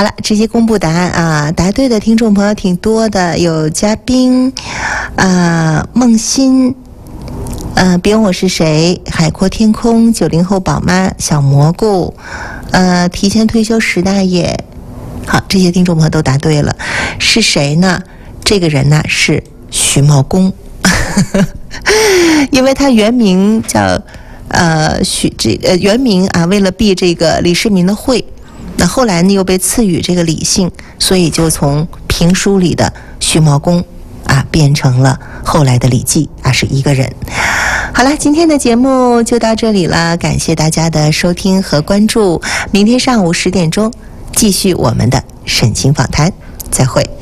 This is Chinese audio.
好了，直接公布答案啊！答对的听众朋友挺多的，有嘉宾梦欣，别问我是谁，海阔天空，90后宝妈，小蘑菇，提前退休石大爷。好，这些听众朋友都答对了，是谁呢？这个人呢是徐茂公，因为他原名叫原名啊，为了避这个李世民的讳。那后来呢，又被赐予这个李姓，所以就从评书里的徐茂公啊，变成了后来的李绩啊，是一个人。好了，今天的节目就到这里了，感谢大家的收听和关注。明天上午10点钟，继续我们的沈清访谈，再会。